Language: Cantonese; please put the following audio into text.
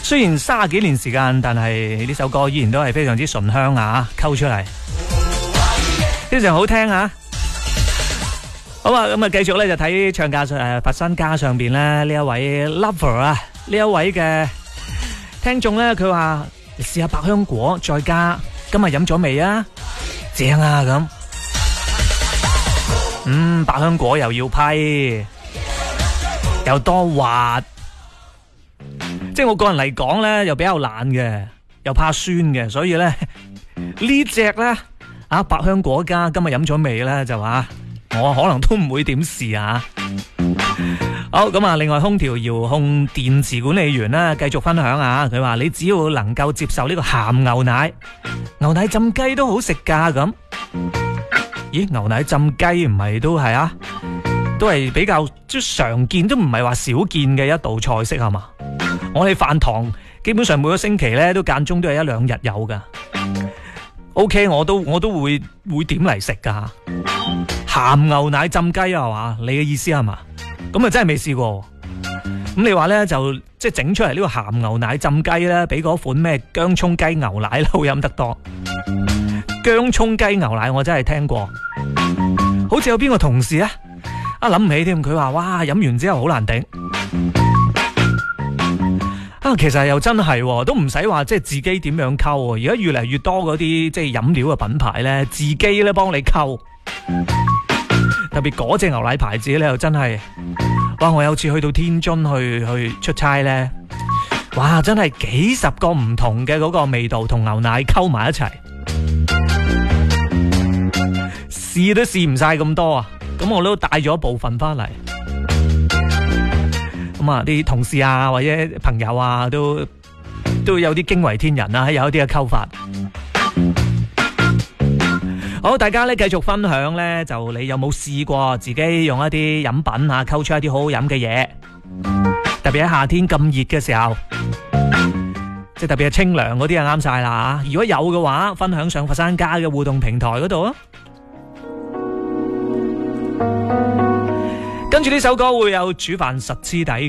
雖然30幾年時間，但係呢首歌依然都係非常之醇香啊，溝出嚟非常好聽啊！好啊，咁啊，繼續咧就睇唱架佛山家上邊咧呢一位 lover 啊，呢一位嘅聽眾咧，佢話試下百香果再加，今日飲咗未啊？正啊咁，百香果又要批，又多滑，即係我個人嚟講咧，又比較懶嘅，又怕酸嘅，所以咧呢隻咧啊百香果加今日飲咗未咧就話。我可能都唔會點試啊！好咁啊，另外空調遙控電池管理員啦，繼續分享啊！佢話你只要能夠接受呢個鹹牛奶，牛奶浸雞都好食噶咁。咦，牛奶浸雞唔係都係啊？都係比較即常見，都唔係話少見嘅一道菜式係嘛？我哋飯堂基本上每個星期咧都間中都係1-2日有噶。OK， 我都會點嚟食噶。鹹牛奶浸雞係嘛？你嘅意思係嘛？咁啊真係未試過。咁你話咧就即係整出嚟呢個鹹牛奶浸雞咧，比嗰款咩薑蔥雞牛奶好飲得多。薑蔥雞牛奶我真係聽過，好似有邊個同事啊諗唔起添，佢話哇飲完之後好難頂。其實又真係都唔使話即係自己點樣溝，而家越嚟越多嗰啲即係飲料嘅品牌咧，自己咧幫你溝。特別嗰隻牛奶牌子咧，又真係哇！我有次去到天津去出差咧，哇！真係幾十個唔同嘅嗰個味道同牛奶溝埋一齊，試都試唔晒咁多啊！咁我都帶咗部分翻嚟。咁啊，啲同事啊或者朋友啊都有啲驚為天人啊，有一啲嘅溝法。好，大家咧繼續分享咧，就你有冇試過自己用一啲飲品啊溝出一啲好好飲嘅嘢？特別喺夏天咁熱嘅時候，即係特別係清涼嗰啲啊啱晒啦。如果有嘅話，分享上佛山家嘅互動平台嗰度啊。跟住呢首歌會有煮飯實黐底。